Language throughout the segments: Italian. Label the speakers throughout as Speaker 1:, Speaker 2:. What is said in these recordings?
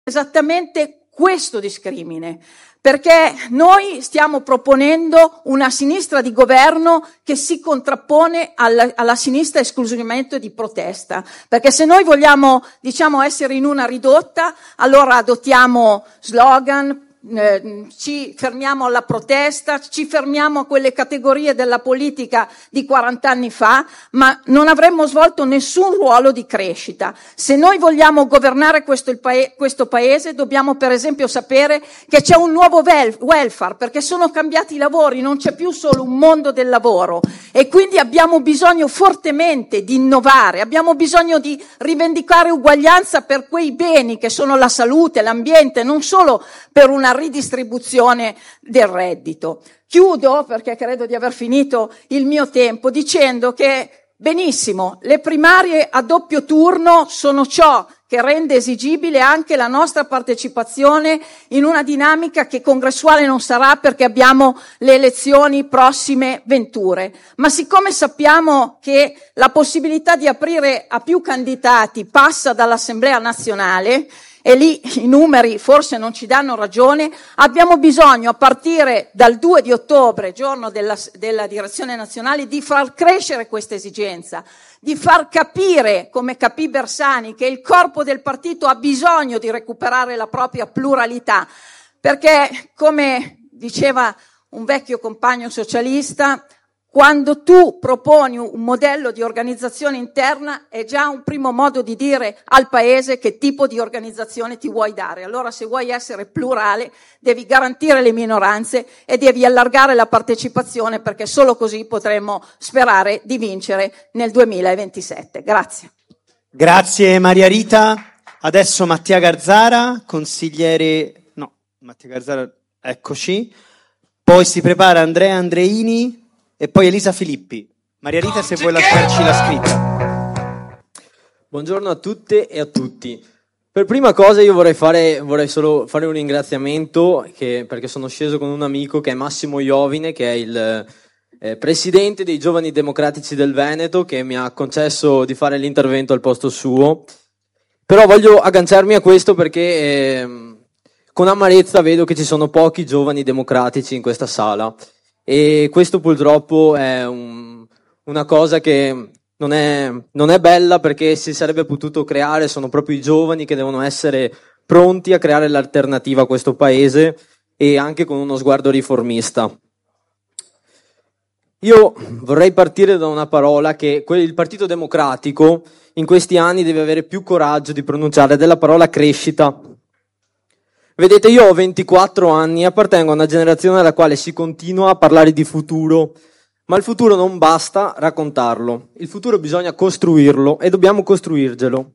Speaker 1: esattamente questo discrimine, perché noi stiamo proponendo una sinistra di governo che si contrappone alla sinistra esclusivamente di protesta, perché se noi vogliamo, essere in una ridotta, allora adottiamo slogan, ci fermiamo alla protesta, ci fermiamo a quelle categorie della politica di 40 anni fa, ma non avremmo svolto nessun ruolo di crescita. Se noi vogliamo governare questo paese, dobbiamo per esempio sapere che c'è un nuovo welfare, perché sono cambiati i lavori, non c'è più solo un mondo del lavoro, e quindi abbiamo bisogno fortemente di innovare, abbiamo bisogno di rivendicare uguaglianza per quei beni che sono la salute, l'ambiente, non solo per una ridistribuzione del reddito. Chiudo, perché credo di aver finito il mio tempo, dicendo che benissimo, le primarie a doppio turno sono ciò che rende esigibile anche la nostra partecipazione in una dinamica che congressuale non sarà, perché abbiamo le elezioni prossime venture. Ma siccome sappiamo che la possibilità di aprire a più candidati passa dall'Assemblea nazionale, e lì i numeri forse non ci danno ragione, abbiamo bisogno a partire dal 2 di ottobre, giorno della direzione nazionale, di far crescere questa esigenza, di far capire, come capì Bersani, che il corpo del partito ha bisogno di recuperare la propria pluralità, perché, come diceva un vecchio compagno socialista, quando tu proponi un modello di organizzazione interna è già un primo modo di dire al paese che tipo di organizzazione ti vuoi dare. Allora, se vuoi essere plurale, devi garantire le minoranze e devi allargare la partecipazione, perché solo così potremo sperare di vincere nel 2027. Grazie.
Speaker 2: Grazie Maria Rita. Adesso Mattia Garzara, consigliere... No, Mattia Garzara, eccoci. Poi si prepara Andrea Andreini e poi Elisa Filippi. Maria Rita, se vuoi lasciarci la scritta.
Speaker 3: Buongiorno a tutte e a tutti. Per prima cosa io vorrei solo fare un ringraziamento, perché sono sceso con un amico che è Massimo Iovine, che è il presidente dei Giovani Democratici del Veneto, che mi ha concesso di fare l'intervento al posto suo. Però voglio agganciarmi a questo perché con amarezza vedo che ci sono pochi giovani democratici in questa sala. E questo purtroppo è una cosa che non è bella, perché si sarebbe potuto creare, sono proprio i giovani che devono essere pronti a creare l'alternativa a questo paese, e anche con uno sguardo riformista. Io vorrei partire da una parola che il Partito Democratico in questi anni deve avere più coraggio di pronunciare, della parola crescita. Vedete, io ho 24 anni e appartengo a una generazione nella quale si continua a parlare di futuro, ma il futuro non basta raccontarlo, il futuro bisogna costruirlo e dobbiamo costruircelo,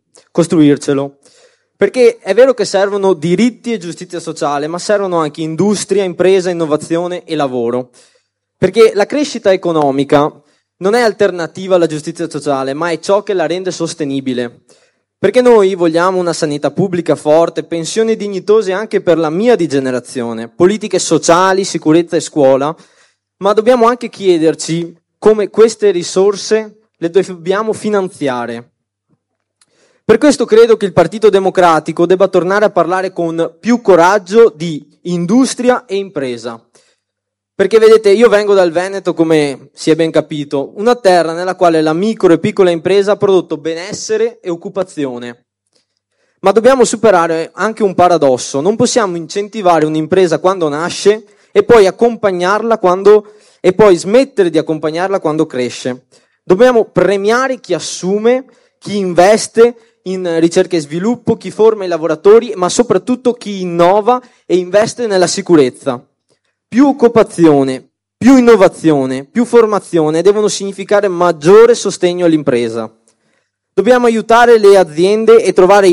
Speaker 3: perché è vero che servono diritti e giustizia sociale, ma servono anche industria, impresa, innovazione e lavoro, perché la crescita economica non è alternativa alla giustizia sociale, ma è ciò che la rende sostenibile. Perché noi vogliamo una sanità pubblica forte, pensioni dignitose anche per la mia di generazione, politiche sociali, sicurezza e scuola, ma dobbiamo anche chiederci come queste risorse le dobbiamo finanziare. Per questo credo che il Partito Democratico debba tornare a parlare con più coraggio di industria e impresa. Perché vedete, io vengo dal Veneto, come si è ben capito, una terra nella quale la micro e piccola impresa ha prodotto benessere e occupazione. Ma dobbiamo superare anche un paradosso: non possiamo incentivare un'impresa quando nasce e poi e poi smettere di accompagnarla quando cresce. Dobbiamo premiare chi assume, chi investe in ricerca e sviluppo, chi forma i lavoratori, ma soprattutto chi innova e investe nella sicurezza. Più occupazione, più innovazione, più formazione devono significare maggiore sostegno all'impresa. Dobbiamo aiutare le aziende a trovare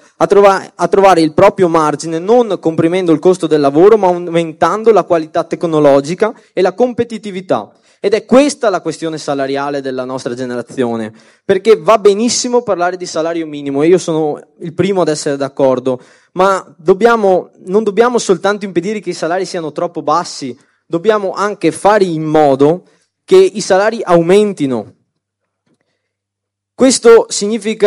Speaker 3: il proprio margine, non comprimendo il costo del lavoro, ma aumentando la qualità tecnologica e la competitività. Ed è questa la questione salariale della nostra generazione, perché va benissimo parlare di salario minimo, e io sono il primo ad essere d'accordo, ma non dobbiamo soltanto impedire che i salari siano troppo bassi, dobbiamo anche fare in modo che i salari aumentino. Questo significa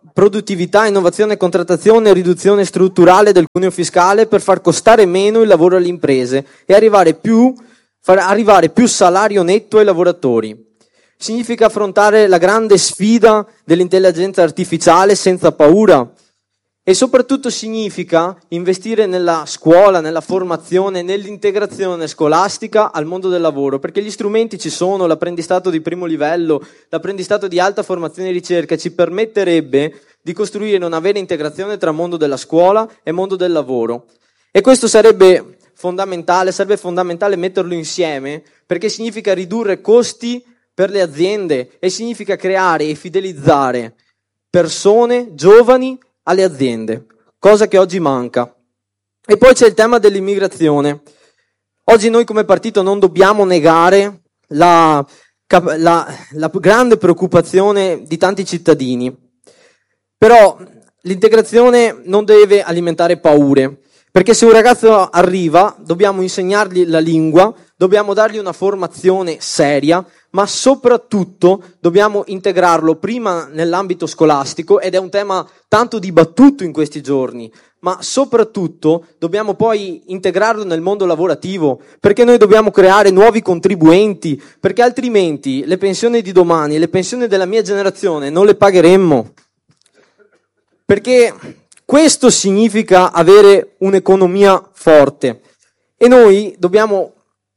Speaker 3: produttività, innovazione, contrattazione e riduzione strutturale del cuneo fiscale per far costare meno il lavoro alle imprese e far arrivare più salario netto ai lavoratori. Significa affrontare la grande sfida dell'intelligenza artificiale senza paura e soprattutto significa investire nella scuola, nella formazione, nell'integrazione scolastica al mondo del lavoro, perché gli strumenti ci sono, l'apprendistato di primo livello, l'apprendistato di alta formazione e ricerca ci permetterebbe di costruire una vera integrazione tra mondo della scuola e mondo del lavoro. E questo sarebbe fondamentale metterlo insieme, perché significa ridurre costi per le aziende e significa creare e fidelizzare persone giovani alle aziende, cosa che oggi manca. E poi c'è il tema dell'immigrazione. Oggi noi come partito non dobbiamo negare la grande preoccupazione di tanti cittadini, però l'integrazione non deve alimentare paure, perché se un ragazzo arriva dobbiamo insegnargli la lingua, dobbiamo dargli una formazione seria, ma soprattutto dobbiamo integrarlo prima nell'ambito scolastico, ed è un tema tanto dibattuto in questi giorni, ma soprattutto dobbiamo poi integrarlo nel mondo lavorativo, perché noi dobbiamo creare nuovi contribuenti, perché altrimenti le pensioni di domani e le pensioni della mia generazione non le pagheremmo. Perché questo significa avere un'economia forte e noi dobbiamo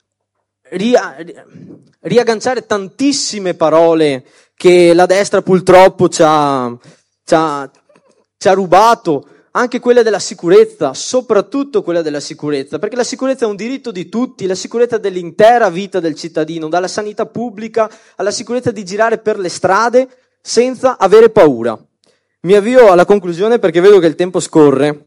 Speaker 3: riagganciare tantissime parole che la destra purtroppo ci ha rubato, anche quelle della sicurezza, soprattutto quella della sicurezza, perché la sicurezza è un diritto di tutti, la sicurezza dell'intera vita del cittadino, dalla sanità pubblica alla sicurezza di girare per le strade senza avere paura. Mi avvio alla conclusione perché vedo che il tempo scorre.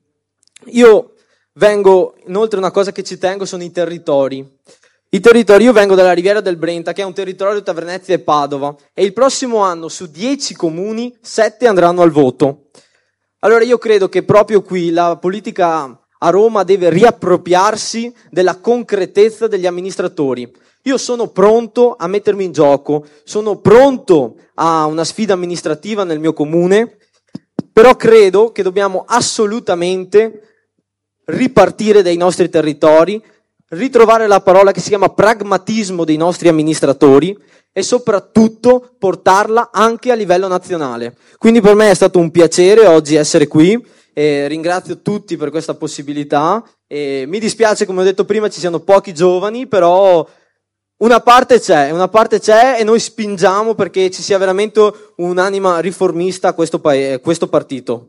Speaker 3: Inoltre una cosa che ci tengo sono i territori. Io vengo dalla Riviera del Brenta, che è un territorio tra Venezia e Padova, e il prossimo anno su 10 comuni, 7 andranno al voto. Allora io credo che proprio qui la politica a Roma deve riappropriarsi della concretezza degli amministratori. Io sono pronto a mettermi in gioco, sono pronto a una sfida amministrativa nel mio comune, però credo che dobbiamo assolutamente ripartire dai nostri territori, ritrovare la parola che si chiama pragmatismo dei nostri amministratori e soprattutto portarla anche a livello nazionale. Quindi per me è stato un piacere oggi essere qui, ringrazio tutti per questa possibilità e mi dispiace, come ho detto prima, ci siano pochi giovani, però una parte c'è e noi spingiamo perché ci sia veramente un'anima riformista a questo partito.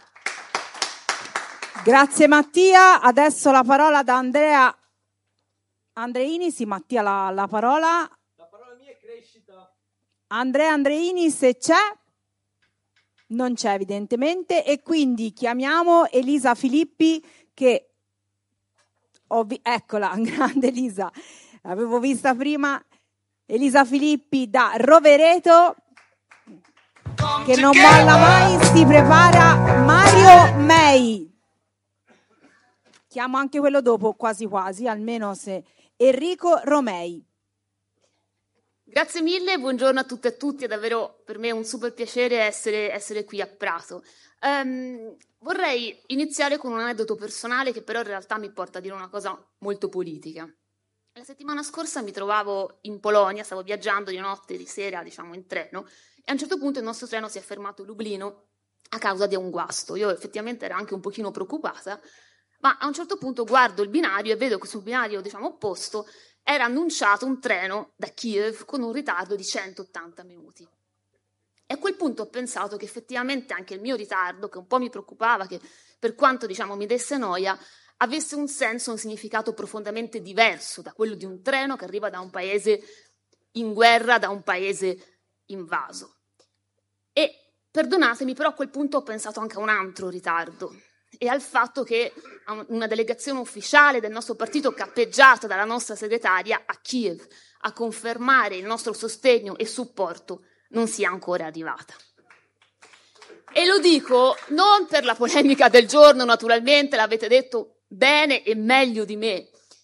Speaker 4: Grazie Mattia, adesso la parola ad Andrea Andreini. Sì, Mattia, la parola.
Speaker 3: La parola mia è crescita.
Speaker 4: Andrea Andreini, se c'è. Non c'è evidentemente, e quindi chiamiamo Elisa Filippi che eccola, grande Elisa, l'avevo vista prima, Elisa Filippi da Rovereto, che non molla mai, si prepara Mario Mei. Chiamo anche quello dopo, quasi quasi, almeno se Enrico Romei.
Speaker 5: Grazie mille, buongiorno a tutte e a tutti, è davvero per me un super piacere essere qui a Prato. Vorrei iniziare con un aneddoto personale che però in realtà mi porta a dire una cosa molto politica. La settimana scorsa mi trovavo in Polonia, stavo viaggiando di notte, di sera, diciamo in treno, e a un certo punto il nostro treno si è fermato a Lublino a causa di un guasto. Io effettivamente ero anche un pochino preoccupata, ma a un certo punto guardo il binario e vedo che sul binario, diciamo, opposto era annunciato un treno da Kiev con un ritardo di 180 minuti. E a quel punto ho pensato che effettivamente anche il mio ritardo, che un po' mi preoccupava, che per quanto, diciamo, mi desse noia, avesse un senso, un significato profondamente diverso da quello di un treno che arriva da un paese in guerra, da un paese invaso. E perdonatemi, però a quel punto ho pensato anche a un altro ritardo, e al fatto che una delegazione ufficiale del nostro partito, cappeggiata dalla nostra segretaria a Kiev, a confermare il nostro sostegno e supporto, non sia ancora arrivata. E lo dico non per la polemica del giorno, naturalmente, l'avete detto bene e meglio di me,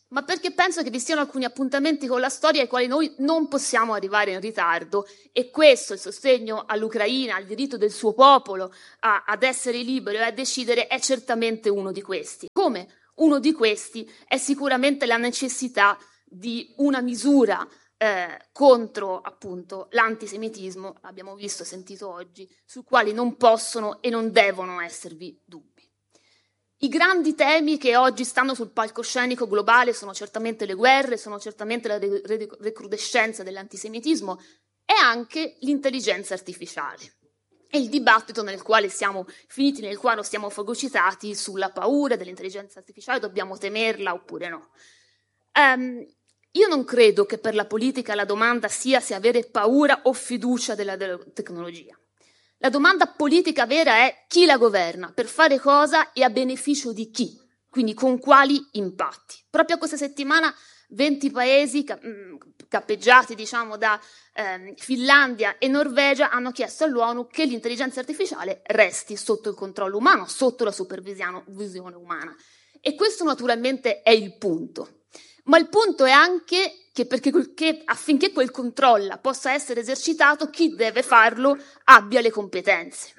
Speaker 5: ma perché penso che vi siano alcuni appuntamenti con la storia ai quali noi non possiamo arrivare in ritardo, e questo, il sostegno all'Ucraina, al diritto del suo popolo ad essere libero e a decidere, è certamente uno di questi. Come uno di questi è sicuramente la necessità di una misura contro appunto l'antisemitismo, l'abbiamo visto e sentito oggi, su quali non possono e non devono esservi dubbi. I grandi temi che oggi stanno sul palcoscenico globale sono certamente le guerre, sono certamente la recrudescenza dell'antisemitismo e anche l'intelligenza artificiale. E il dibattito nel quale siamo finiti, nel quale siamo fagocitati sulla paura dell'intelligenza artificiale, dobbiamo temerla oppure no. Io non credo che per la politica la domanda sia se avere paura o fiducia della tecnologia. La domanda politica vera è chi la governa, per fare cosa e a beneficio di chi, quindi con quali impatti. Proprio questa settimana 20 paesi cappeggiati diciamo da Finlandia e Norvegia hanno chiesto all'ONU che l'intelligenza artificiale resti sotto il controllo umano, sotto la supervisione umana. E questo naturalmente è il punto. Ma il punto è anche che affinché quel controllo possa essere esercitato, chi deve farlo abbia le competenze.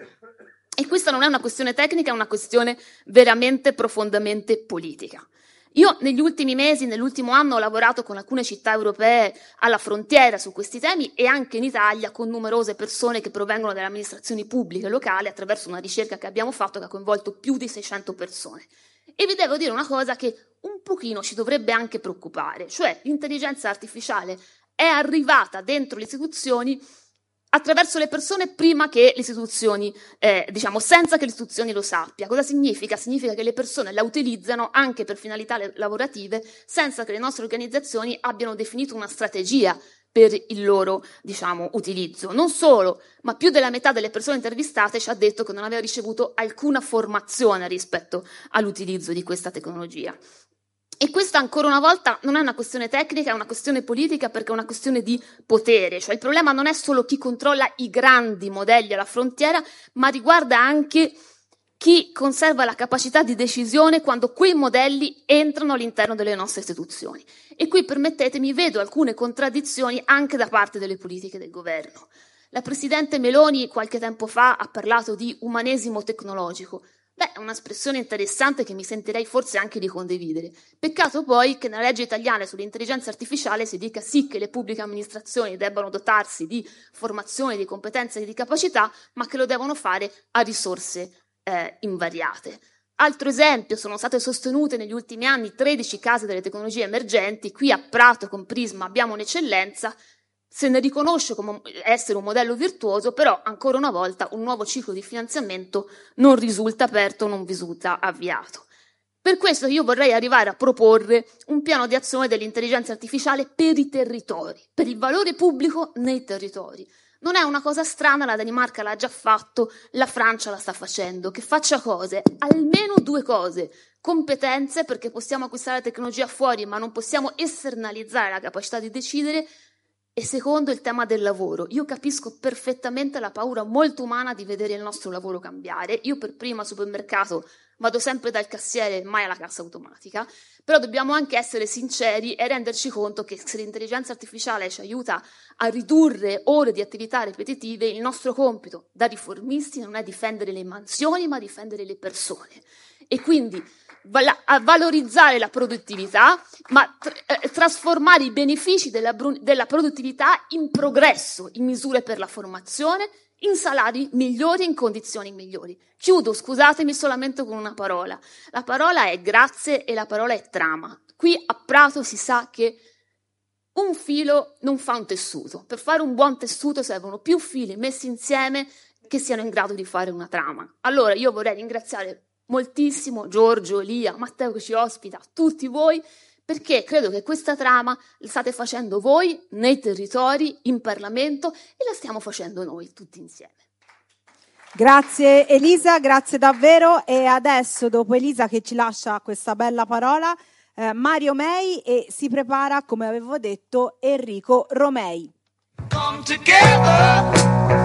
Speaker 5: E questa non è una questione tecnica, è una questione veramente profondamente politica. Io negli ultimi mesi, nell'ultimo anno, ho lavorato con alcune città europee alla frontiera su questi temi e anche in Italia con numerose persone che provengono dalle amministrazioni pubbliche locali attraverso una ricerca che abbiamo fatto che ha coinvolto più di 600 persone. E vi devo dire una cosa che un pochino ci dovrebbe anche preoccupare, cioè l'intelligenza artificiale è arrivata dentro le istituzioni attraverso le persone prima che le istituzioni, senza che le istituzioni lo sappia. Cosa significa? Significa che le persone la utilizzano anche per finalità lavorative senza che le nostre organizzazioni abbiano definito una strategia per il loro, utilizzo. Non solo, ma più della metà delle persone intervistate ci ha detto che non aveva ricevuto alcuna formazione rispetto all'utilizzo di questa tecnologia. E questa ancora una volta non è una questione tecnica, è una questione politica perché è una questione di potere. Cioè il problema non è solo chi controlla i grandi modelli alla frontiera, ma riguarda anche chi conserva la capacità di decisione quando quei modelli entrano all'interno delle nostre istituzioni. E qui, permettetemi, vedo alcune contraddizioni anche da parte delle politiche del governo. La Presidente Meloni qualche tempo fa ha parlato di umanesimo tecnologico. È un'espressione interessante che mi sentirei forse anche di condividere. Peccato poi che nella legge italiana sull'intelligenza artificiale si dica sì che le pubbliche amministrazioni debbano dotarsi di formazione, di competenze e di capacità, ma che lo devono fare a risorse invariate. Altro esempio, sono state sostenute negli ultimi anni 13 case delle tecnologie emergenti. Qui a Prato con Prisma abbiamo un'eccellenza, se ne riconosce come essere un modello virtuoso, però ancora una volta un nuovo ciclo di finanziamento non risulta aperto, non risulta avviato. Per questo io vorrei arrivare a proporre un piano di azione dell'intelligenza artificiale per i territori, per il valore pubblico nei territori. Non è una cosa strana, la Danimarca l'ha già fatto, la Francia la sta facendo, che faccia cose, almeno 2 cose. Competenze, perché possiamo acquistare la tecnologia fuori, ma non possiamo esternalizzare la capacità di decidere. E secondo, il tema del lavoro. Io capisco perfettamente la paura molto umana di vedere il nostro lavoro cambiare. Io per prima al supermercato vado sempre dal cassiere, mai alla cassa automatica, però dobbiamo anche essere sinceri e renderci conto che se l'intelligenza artificiale ci aiuta a ridurre ore di attività ripetitive, il nostro compito da riformisti non è difendere le mansioni, ma difendere le persone. E quindi a valorizzare la produttività, ma trasformare i benefici della produttività in progresso, in misure per la formazione, in salari migliori, in condizioni migliori. Chiudo, scusatemi, solamente con una parola. La parola è grazie e la parola è trama. Qui a Prato si sa che un filo non fa un tessuto. Per fare un buon tessuto servono più fili messi insieme che siano in grado di fare una trama. Allora io vorrei ringraziare moltissimo Giorgio, Elia, Matteo che ci ospita, tutti voi, perché credo che questa trama la state facendo voi nei territori, in Parlamento, e la stiamo facendo noi tutti insieme.
Speaker 4: Grazie Elisa, grazie davvero. E adesso, dopo Elisa che ci lascia questa bella parola, Mario Mei, e si prepara, come avevo detto, Enrico Romei.
Speaker 6: Come together.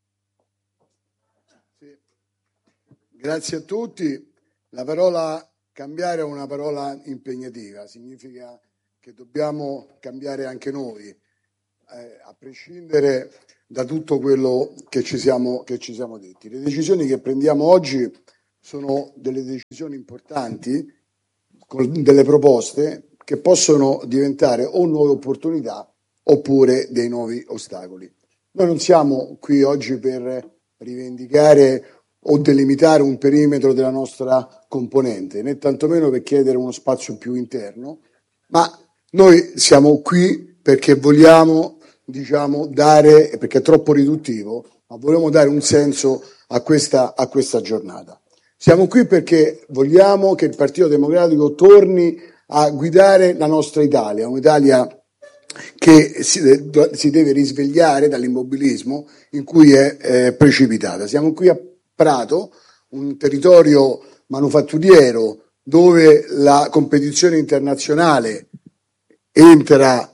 Speaker 6: Grazie a tutti. La parola
Speaker 7: cambiare è una parola impegnativa, significa che dobbiamo cambiare anche noi, a prescindere da tutto quello che ci siamo detti. Le decisioni che prendiamo oggi sono delle decisioni importanti, con delle proposte che possono diventare o nuove opportunità oppure dei nuovi ostacoli. Noi non siamo qui oggi per rivendicare o delimitare un perimetro della nostra componente, né tantomeno per chiedere uno spazio più interno, ma noi siamo qui perché vogliamo, dare, perché è troppo riduttivo, ma vogliamo dare un senso a questa giornata. Siamo qui perché vogliamo che il Partito Democratico torni a guidare la nostra Italia, un'Italia che si deve risvegliare dall'immobilismo in cui è precipitata. Siamo qui a Prato, un territorio manufatturiero dove la competizione internazionale entra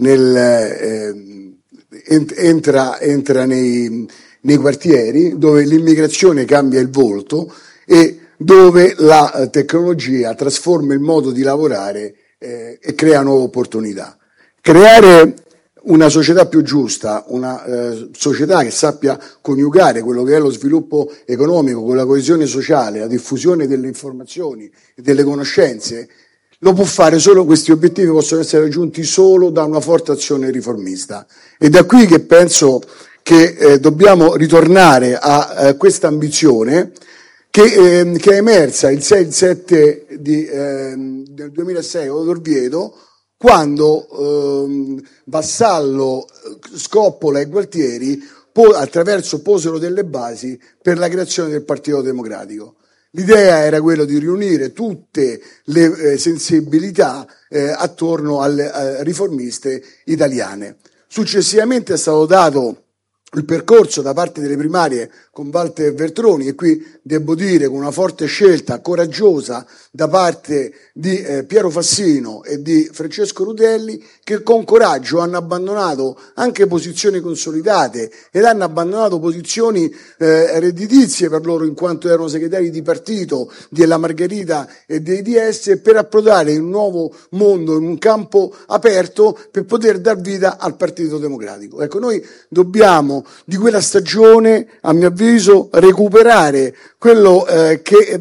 Speaker 7: nei quartieri, dove l'immigrazione cambia il volto e dove la tecnologia trasforma il modo di lavorare e crea nuove opportunità. Creare una società più giusta, una società che sappia coniugare quello che è lo sviluppo economico con la coesione sociale, la diffusione delle informazioni e delle conoscenze, lo può fare solo, questi obiettivi possono essere raggiunti solo da una forte azione riformista. E da qui che penso che dobbiamo ritornare a questa ambizione che è emersa il 6-7 del 2006 ad Orvieto, quando Vassallo, Scoppola e Gualtieri posero delle basi per la creazione del Partito Democratico. L'idea era quella di riunire tutte le sensibilità attorno alle riformiste italiane. Successivamente è stato dato il percorso da parte delle primarie con Walter Veltroni, e qui devo dire con una forte scelta coraggiosa da parte di Piero Fassino e di Francesco Rutelli, che con coraggio hanno abbandonato anche posizioni consolidate ed hanno abbandonato posizioni redditizie per loro, in quanto erano segretari di partito della Margherita e dei DS, per approdare in un nuovo mondo, in un campo aperto, per poter dar vita al Partito Democratico. Ecco, noi dobbiamo di quella stagione, a mio avviso, recuperare quello che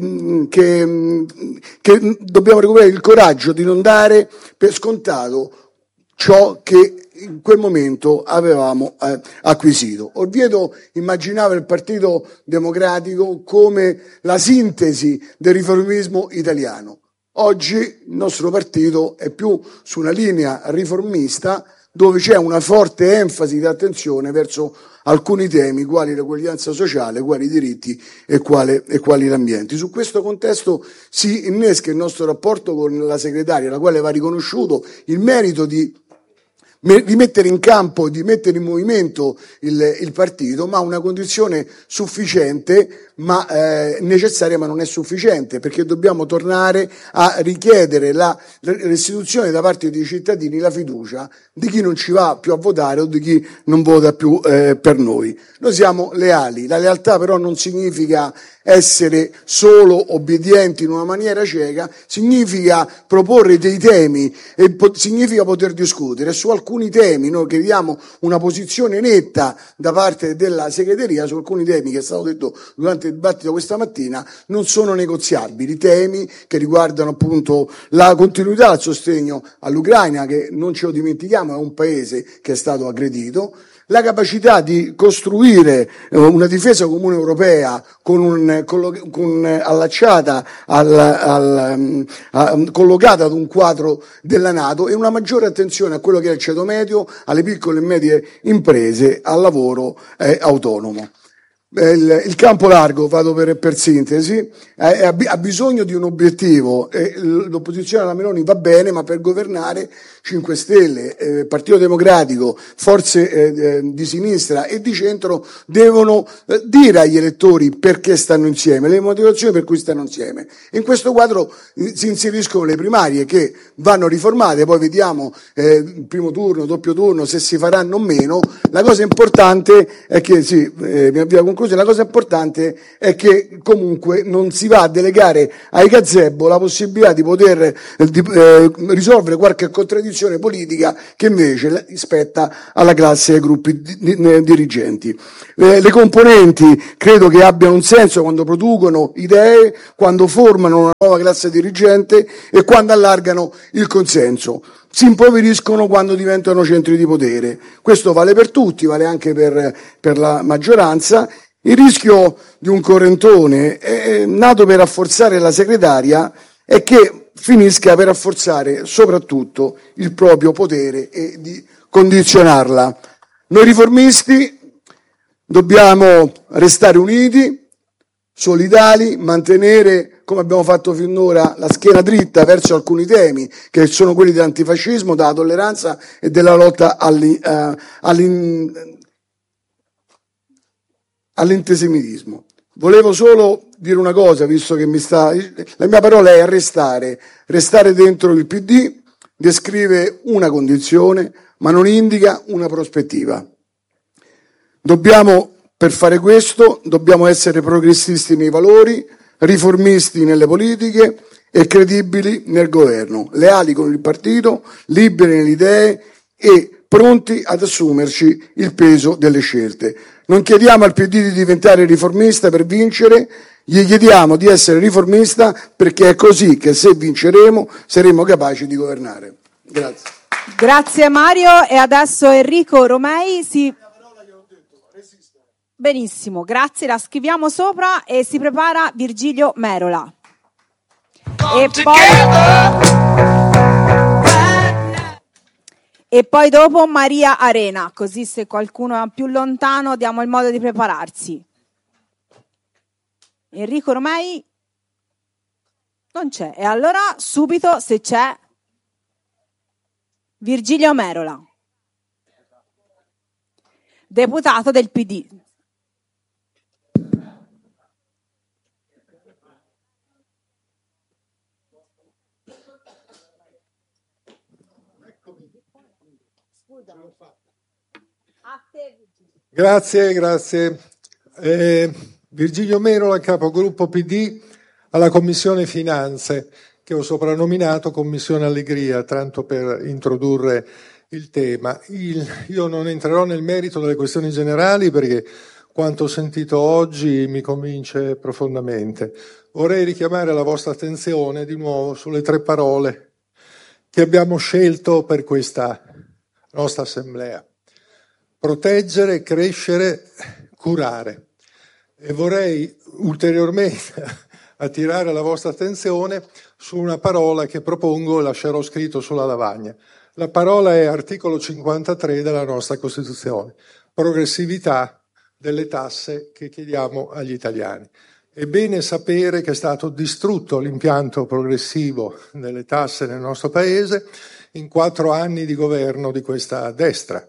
Speaker 7: dobbiamo recuperare il coraggio di non dare per scontato ciò che in quel momento avevamo acquisito. Orvieto immaginava il Partito Democratico come la sintesi del riformismo italiano. Oggi il nostro partito è più su una linea riformista, dove c'è una forte enfasi di attenzione verso alcuni temi, quali l'eguaglianza sociale, quali i diritti e quali l'ambiente. Su questo contesto si innesca il nostro rapporto con la segretaria, alla quale va riconosciuto il merito di mettere in campo, di mettere in movimento il partito, ma una condizione sufficiente, ma necessaria, ma non è sufficiente, perché dobbiamo tornare a richiedere la restituzione da parte dei cittadini la fiducia di chi non ci va più a votare o di chi non vota più per noi. Noi siamo leali, la lealtà però non significa essere solo obbedienti in una maniera cieca, significa proporre dei temi e significa poter discutere. Su alcuni temi noi chiediamo una posizione netta da parte della segreteria, su alcuni temi, che è stato detto durante il dibattito questa mattina, non sono negoziabili, temi che riguardano appunto la continuità al sostegno all'Ucraina, che non ce lo dimentichiamo è un paese che è stato aggredito, la capacità di costruire una difesa comune europea allacciata collocata ad un quadro della NATO, e una maggiore attenzione a quello che è il ceto medio, alle piccole e medie imprese, al lavoro autonomo. Il campo largo, vado per sintesi, ha bisogno di un obiettivo, e l'opposizione alla Meloni va bene, ma per governare 5 Stelle, Partito Democratico, forze di sinistra e di centro devono dire agli elettori perché stanno insieme, le motivazioni per cui stanno insieme. In questo quadro si inseriscono le primarie, che vanno riformate, poi vediamo primo turno, doppio turno, se si faranno o meno. La cosa importante è che, mi avvio a conclusione, così. La cosa importante è che comunque non si va a delegare ai gazebo la possibilità di poter risolvere qualche contraddizione politica che invece spetta alla classe e ai gruppi dirigenti. Le componenti credo che abbiano un senso quando producono idee, quando formano una nuova classe dirigente e quando allargano il consenso. Si impoveriscono quando diventano centri di potere. Questo vale per tutti, vale anche per la maggioranza. Il rischio di un correntone nato per rafforzare la segretaria è che finisca per rafforzare soprattutto il proprio potere e di condizionarla. Noi riformisti dobbiamo restare uniti, solidali, mantenere, come abbiamo fatto finora, la schiena dritta verso alcuni temi, che sono quelli dell'antifascismo, della tolleranza e della lotta all'antisemitismo. Volevo solo dire una cosa, visto che la mia parola è restare dentro il PD, descrive una condizione, ma non indica una prospettiva. Per fare questo, dobbiamo essere progressisti nei valori, riformisti nelle politiche e credibili nel governo, leali con il partito, liberi nelle idee e pronti ad assumerci il peso delle scelte. Non chiediamo al PD di diventare riformista per vincere, gli chiediamo di essere riformista perché è così che se vinceremo saremo capaci di governare. Grazie.
Speaker 4: Grazie Mario, e adesso Enrico Romei Benissimo, grazie, la scriviamo sopra e si prepara Virgilio Merola. E poi dopo Maria Arena, così se qualcuno è più lontano diamo il modo di prepararsi. Enrico Romei non c'è, e allora subito se c'è Virgilio Merola, deputato del PD.
Speaker 8: Grazie. Virgilio Merola, capogruppo PD alla Commissione Finanze, che ho soprannominato Commissione Allegria, tanto per introdurre il tema. Io non entrerò nel merito delle questioni generali perché quanto ho sentito oggi mi convince profondamente. Vorrei richiamare la vostra attenzione di nuovo sulle 3 parole che abbiamo scelto per questa nostra assemblea: proteggere, crescere, curare. E vorrei ulteriormente attirare la vostra attenzione su una parola che propongo e lascerò scritto sulla lavagna. La parola è articolo 53 della nostra Costituzione: progressività delle tasse che chiediamo agli italiani. È bene sapere che è stato distrutto l'impianto progressivo delle tasse nel nostro Paese in 4 anni di governo di questa destra.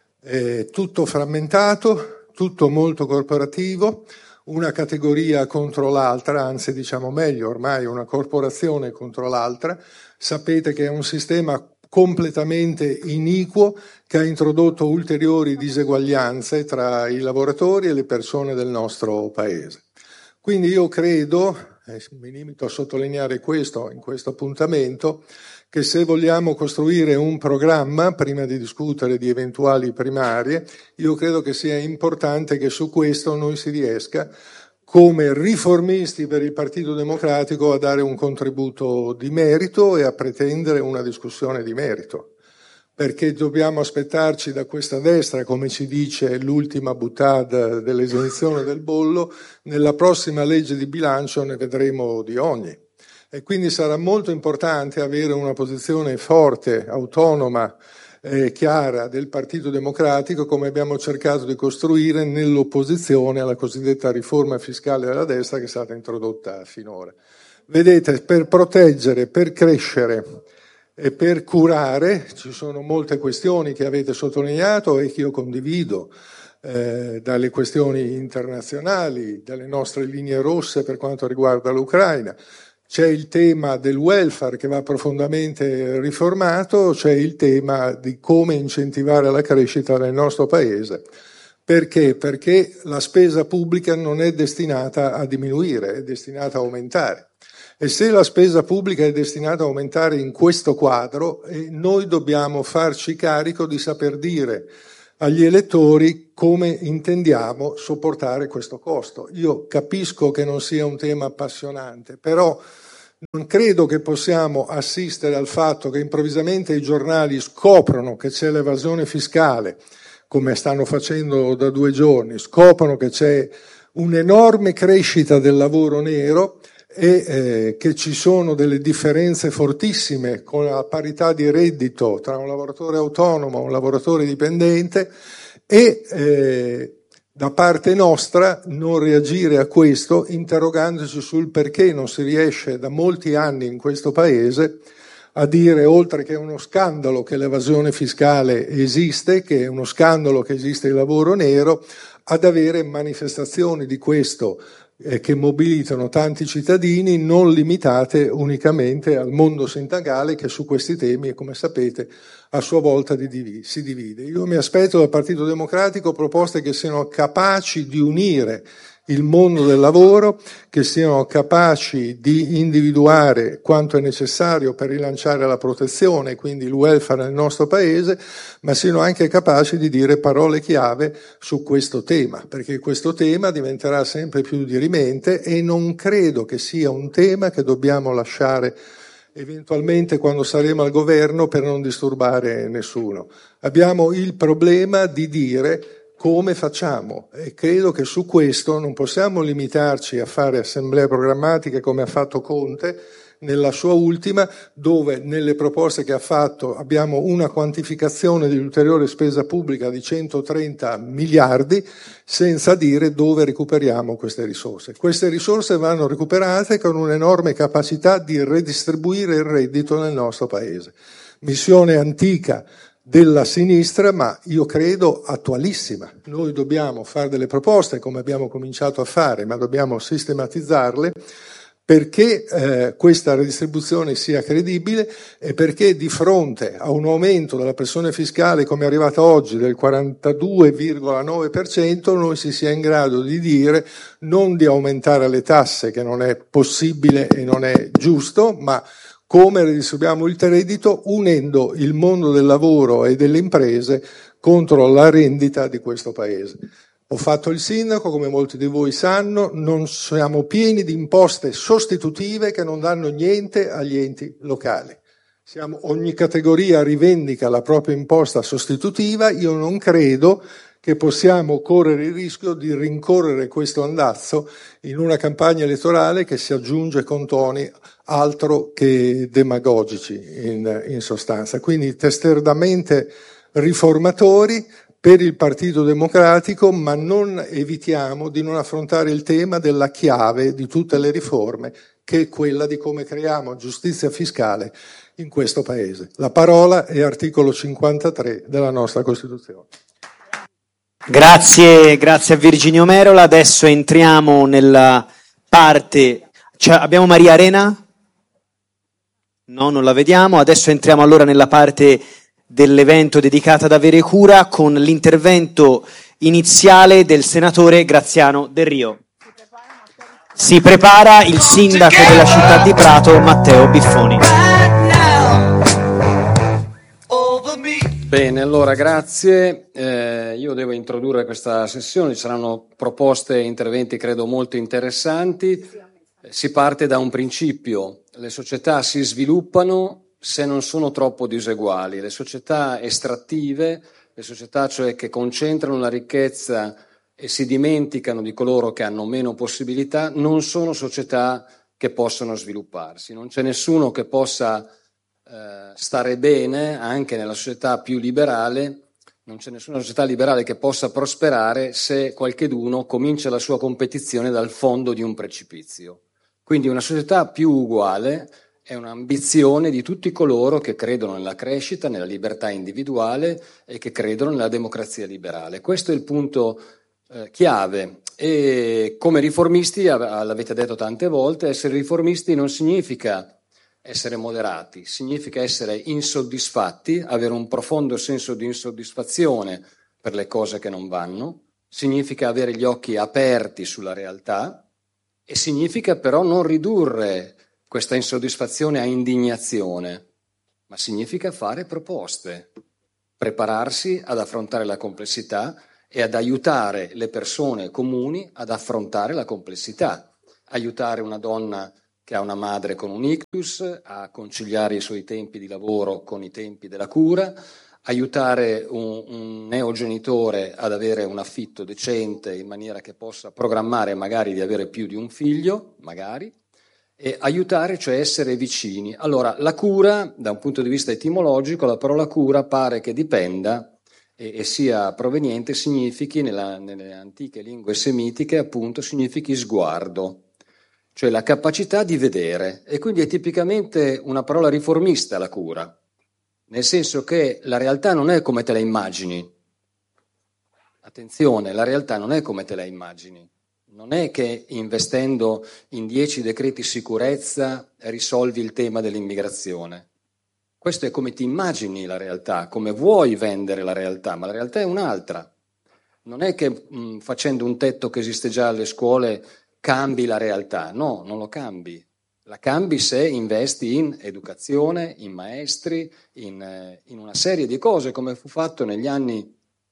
Speaker 8: Tutto frammentato, tutto molto corporativo, una categoria contro l'altra, anzi diciamo meglio, ormai una corporazione contro l'altra. Sapete che è un sistema completamente iniquo che ha introdotto ulteriori diseguaglianze tra i lavoratori e le persone del nostro Paese. Quindi io credo, mi limito a sottolineare questo in questo appuntamento, che se vogliamo costruire un programma, prima di discutere di eventuali primarie, io credo che sia importante che su questo noi si riesca, come riformisti per il Partito Democratico, a dare un contributo di merito e a pretendere una discussione di merito. Perché dobbiamo aspettarci da questa destra, come ci dice l'ultima boutade dell'esenzione del bollo, nella prossima legge di bilancio ne vedremo di ogni. E quindi sarà molto importante avere una posizione forte, autonoma, chiara del Partito Democratico, come abbiamo cercato di costruire nell'opposizione alla cosiddetta riforma fiscale della destra che è stata introdotta finora. Vedete, per proteggere, per crescere e per curare ci sono molte questioni che avete sottolineato e che io condivido, dalle questioni internazionali, dalle nostre linee rosse per quanto riguarda l'Ucraina. C'è il tema del welfare che va profondamente riformato, c'è il tema di come incentivare la crescita nel nostro Paese, Perché? Perché la spesa pubblica non è destinata a diminuire, è destinata a aumentare. E se la spesa pubblica è destinata a aumentare in questo quadro, noi dobbiamo farci carico di saper dire agli elettori come intendiamo sopportare questo costo. Io capisco che non sia un tema appassionante, però non credo che possiamo assistere al fatto che improvvisamente i giornali scoprono che c'è l'evasione fiscale, come stanno facendo da 2 giorni, scoprono che c'è un'enorme crescita del lavoro nero e che ci sono delle differenze fortissime con la parità di reddito tra un lavoratore autonomo e un lavoratore dipendente e da parte nostra non reagire a questo interrogandoci sul perché non si riesce da molti anni in questo Paese a dire, oltre che è uno scandalo che l'evasione fiscale esiste, che è uno scandalo che esiste il lavoro nero, ad avere manifestazioni di questo che mobilitano tanti cittadini, non limitate unicamente al mondo sindacale che su questi temi, come sapete, a sua volta si divide. Io mi aspetto dal Partito Democratico proposte che siano capaci di unire il mondo del lavoro, che siano capaci di individuare quanto è necessario per rilanciare la protezione, quindi il welfare nel nostro Paese, ma siano anche capaci di dire parole chiave su questo tema, perché questo tema diventerà sempre più dirimente e non credo che sia un tema che dobbiamo lasciare eventualmente quando saremo al governo per non disturbare nessuno. Abbiamo il problema di dire come facciamo e credo che su questo non possiamo limitarci a fare assemblee programmatiche come ha fatto Conte nella sua ultima, dove nelle proposte che ha fatto abbiamo una quantificazione dell'ulteriore spesa pubblica di 130 miliardi senza dire dove recuperiamo queste risorse. Queste risorse vanno recuperate con un'enorme capacità di redistribuire il reddito nel nostro Paese. Missione antica della sinistra, ma io credo attualissima. Noi dobbiamo fare delle proposte, come abbiamo cominciato a fare, ma dobbiamo sistematizzarle perché questa redistribuzione sia credibile e perché di fronte a un aumento della pressione fiscale come è arrivata oggi del 42,9% noi si sia in grado di dire non di aumentare le tasse, che non è possibile e non è giusto, ma come redistribuiamo il reddito unendo il mondo del lavoro e delle imprese contro la rendita di questo Paese. Ho fatto il sindaco, come molti di voi sanno, non siamo pieni di imposte sostitutive che non danno niente agli enti locali. Ogni categoria rivendica la propria imposta sostitutiva, io non credo che possiamo correre il rischio di rincorrere questo andazzo in una campagna elettorale che si aggiunge con toni altro che demagogici in sostanza. Quindi testerdamente riformatori per il Partito Democratico, ma non evitiamo di non affrontare il tema della chiave di tutte le riforme, che è quella di come creiamo giustizia fiscale in questo Paese. La parola è articolo 53 della nostra Costituzione.
Speaker 2: Grazie a Virginio Merola. Adesso entriamo nella parte... abbiamo Maria Arena? No, non la vediamo. Adesso entriamo allora nella parte dell'evento dedicata ad avere cura con l'intervento iniziale del senatore Graziano Del Rio. Si prepara il sindaco della città di Prato, Matteo Biffoni.
Speaker 9: Bene, allora grazie. Io devo introdurre questa sessione, ci saranno proposte e interventi credo molto interessanti. Si parte da un principio: le società si sviluppano se non sono troppo diseguali. Le società estrattive, le società cioè che concentrano la ricchezza e si dimenticano di coloro che hanno meno possibilità, non sono società che possono svilupparsi. Non c'è nessuno che possa stare bene anche nella società più liberale, non c'è nessuna società liberale che possa prosperare se qualcheduno comincia la sua competizione dal fondo di un precipizio. Quindi una società più uguale è un'ambizione di tutti coloro che credono nella crescita, nella libertà individuale e che credono nella democrazia liberale. Questo è il punto chiave. E come riformisti, l'avete detto tante volte, essere riformisti non significa essere moderati, significa essere insoddisfatti, avere un profondo senso di insoddisfazione per le cose che non vanno, significa avere gli occhi aperti sulla realtà e significa però non ridurre questa insoddisfazione a indignazione, ma significa fare proposte, prepararsi ad affrontare la complessità e ad aiutare le persone comuni ad affrontare la complessità, aiutare una donna che ha una madre con un ictus a conciliare i suoi tempi di lavoro con i tempi della cura, aiutare un neogenitore ad avere un affitto decente in maniera che possa programmare magari di avere più di un figlio, magari, e aiutare, cioè essere vicini. Allora, la cura, da un punto di vista etimologico, la parola cura pare che dipenda e sia proveniente, significhi, nelle antiche lingue semitiche, appunto, significhi sguardo, cioè la capacità di vedere, e quindi è tipicamente una parola riformista la cura, nel senso che la realtà non è come te la immagini. Attenzione, la realtà non è come te la immagini. Non è che investendo in 10 decreti sicurezza risolvi il tema dell'immigrazione. Questo è come ti immagini la realtà, come vuoi vendere la realtà, ma la realtà è un'altra. Non è che facendo un tetto che esiste già alle scuole cambi la realtà. No, non lo cambi. La cambi se investi in educazione, in maestri, in una serie di cose, come fu fatto negli anni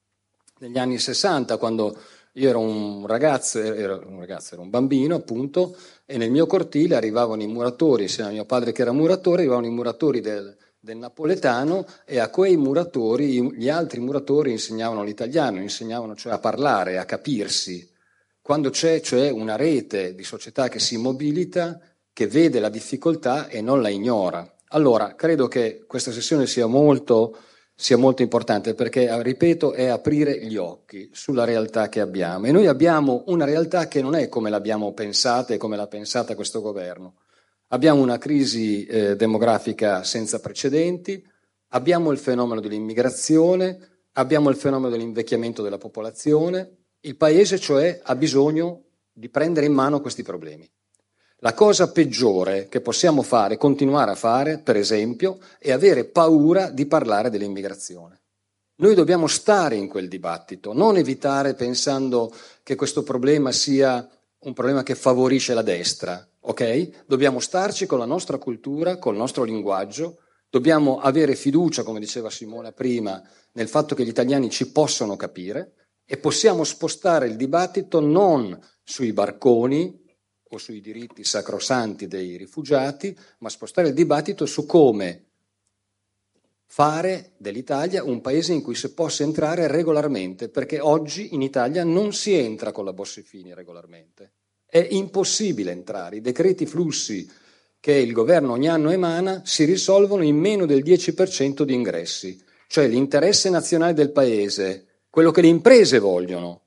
Speaker 9: 60, quando io ero un ragazzo, ero un bambino appunto, e nel mio cortile arrivavano i muratori, insieme a mio padre che era muratore, arrivavano i muratori del napoletano, e a quei muratori gli altri muratori insegnavano l'italiano, insegnavano cioè a parlare, a capirsi. Quando c'è cioè una rete di società che si mobilita, che vede la difficoltà e non la ignora. Allora, credo che questa sessione sia molto importante perché, ripeto, è aprire gli occhi sulla realtà che abbiamo. E noi abbiamo una realtà che non è come l'abbiamo pensata e come l'ha pensata questo governo. Abbiamo una crisi demografica senza precedenti, abbiamo il fenomeno dell'immigrazione, abbiamo il fenomeno dell'invecchiamento della popolazione. Il Paese, cioè, ha bisogno di prendere in mano questi problemi. La cosa peggiore che possiamo fare, continuare a fare, per esempio, è avere paura di parlare dell'immigrazione. Noi dobbiamo stare in quel dibattito, non evitare pensando che questo problema sia un problema che favorisce la destra, ok? Dobbiamo starci con la nostra cultura, col nostro linguaggio, dobbiamo avere fiducia, come diceva Simona prima, nel fatto che gli italiani ci possono capire e possiamo spostare il dibattito non sui barconi o sui diritti sacrosanti dei rifugiati, ma spostare il dibattito su come fare dell'Italia un paese in cui si possa entrare regolarmente, perché oggi in Italia non si entra con la Bossi-Fini regolarmente. È impossibile entrare. I decreti flussi che il governo ogni anno emana si risolvono in meno del 10% di ingressi, cioè l'interesse nazionale del paese, quello che le imprese vogliono,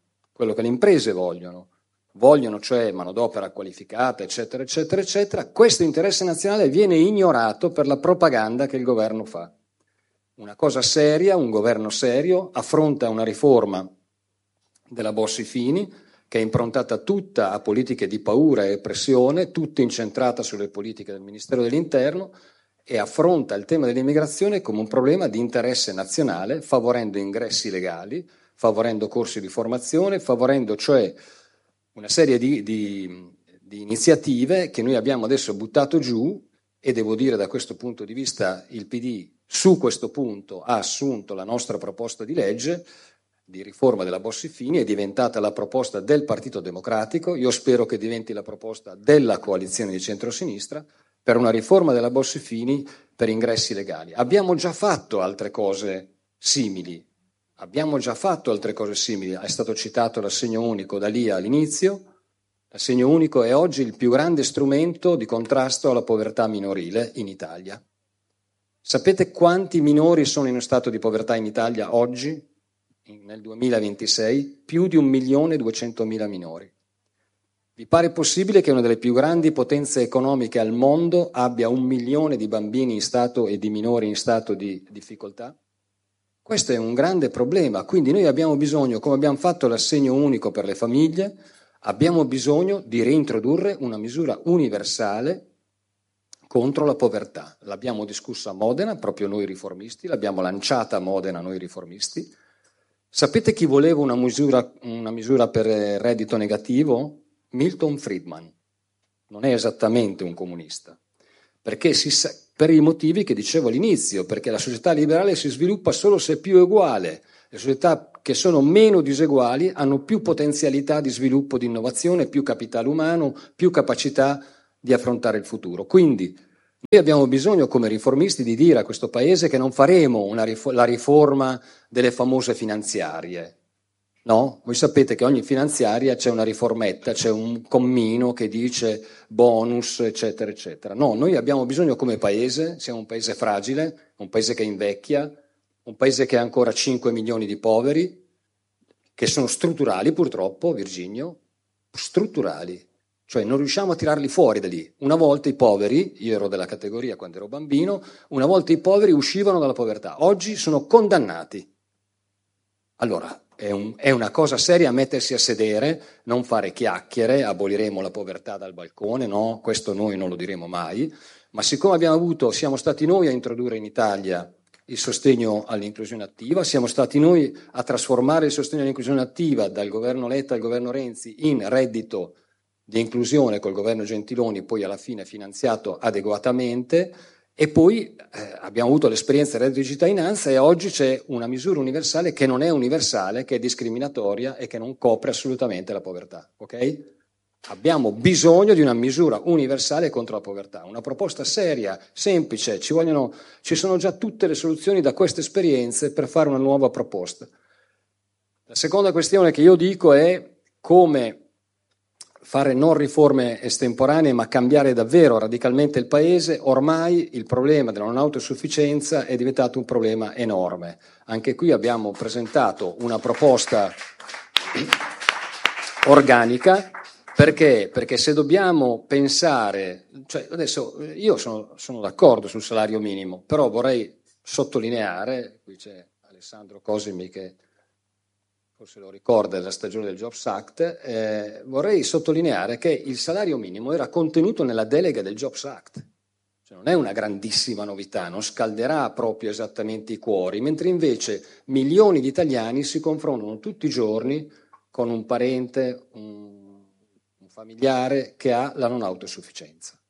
Speaker 9: vogliono cioè manodopera qualificata, eccetera, eccetera, eccetera. Questo interesse nazionale viene ignorato per la propaganda che il governo fa. Una cosa seria, un governo serio, affronta una riforma della Bossi-Fini che è improntata tutta a politiche di paura e pressione, tutta incentrata sulle politiche del Ministero dell'Interno, e affronta il tema dell'immigrazione come un problema di interesse nazionale, favorendo ingressi legali, favorendo corsi di formazione, favorendo cioè una serie di iniziative che noi abbiamo adesso buttato giù, e devo dire da questo punto di vista il PD su questo punto ha assunto la nostra proposta di legge di riforma della Bossi-Fini, è diventata la proposta del Partito Democratico, io spero che diventi la proposta della coalizione di centrosinistra per una riforma della Bossi-Fini per ingressi legali. Abbiamo già fatto altre cose simili, è stato citato l'assegno unico da lì all'inizio. L'assegno unico è oggi il più grande strumento di contrasto alla povertà minorile in Italia. Sapete quanti minori sono in stato di povertà in Italia oggi, nel 2026? Più di 1.200.000 minori. Vi pare possibile che una delle più grandi potenze economiche al mondo abbia 1 milione di bambini in stato e di minori in stato di difficoltà? Questo è un grande problema, quindi noi abbiamo bisogno, come abbiamo fatto l'assegno unico per le famiglie, abbiamo bisogno di reintrodurre una misura universale contro la povertà. L'abbiamo discussa a Modena, proprio noi riformisti, l'abbiamo lanciata a Modena noi riformisti, Sapete chi voleva una misura per reddito negativo? Milton Friedman. Non è esattamente un comunista, perché per i motivi che dicevo all'inizio, perché la società liberale si sviluppa solo se è più uguale. Le società che sono meno diseguali hanno più potenzialità di sviluppo, di innovazione, più capitale umano, più capacità di affrontare il futuro. Quindi noi abbiamo bisogno come riformisti di dire a questo Paese che non faremo la riforma delle famose finanziarie. No? Voi sapete che ogni finanziaria c'è una riformetta, c'è un commino che dice bonus, eccetera, eccetera. No, noi abbiamo bisogno come Paese, siamo un Paese fragile, un Paese che invecchia, un Paese che ha ancora 5 milioni di poveri, che sono strutturali purtroppo, Virginio, strutturali. Cioè non riusciamo a tirarli fuori da lì. Una volta i poveri, io ero della categoria quando ero bambino, una volta i poveri uscivano dalla povertà, oggi sono condannati. Allora, è una cosa seria mettersi a sedere, non fare chiacchiere, aboliremo la povertà dal balcone, no, questo noi non lo diremo mai, ma siccome siamo stati noi a introdurre in Italia il sostegno all'inclusione attiva, siamo stati noi a trasformare il sostegno all'inclusione attiva dal governo Letta al governo Renzi in reddito di inclusione col governo Gentiloni, poi alla fine finanziato adeguatamente, e poi abbiamo avuto l'esperienza del reddito di cittadinanza e oggi c'è una misura universale che non è universale, che è discriminatoria e che non copre assolutamente la povertà. Ok? Abbiamo bisogno di una misura universale contro la povertà, una proposta seria, semplice, ci sono già tutte le soluzioni da queste esperienze per fare una nuova proposta. La seconda questione che io dico è come fare non riforme estemporanee ma cambiare davvero radicalmente il Paese. Ormai il problema della non autosufficienza è diventato un problema enorme. Anche qui abbiamo presentato una proposta organica. Perché? Perché se dobbiamo pensare, cioè adesso io sono d'accordo sul salario minimo, però vorrei sottolineare, qui c'è Alessandro Cosimi che forse lo ricorda, della stagione del Jobs Act, vorrei sottolineare che il salario minimo era contenuto nella delega del Jobs Act, cioè non è una grandissima novità, non scalderà proprio esattamente i cuori, mentre invece milioni di italiani si confrontano tutti i giorni con un parente, un familiare che ha la non autosufficienza.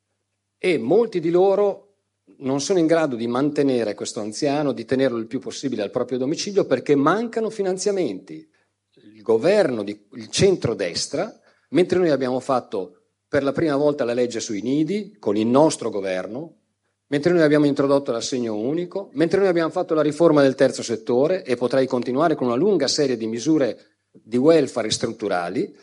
Speaker 9: E molti di loro non sono in grado di mantenere questo anziano, di tenerlo il più possibile al proprio domicilio perché mancano finanziamenti. Il governo, il centrodestra, mentre noi abbiamo fatto per la prima volta la legge sui nidi con il nostro governo, mentre noi abbiamo introdotto l'assegno unico, mentre noi abbiamo fatto la riforma del terzo settore e potrei continuare con una lunga serie di misure di welfare strutturali,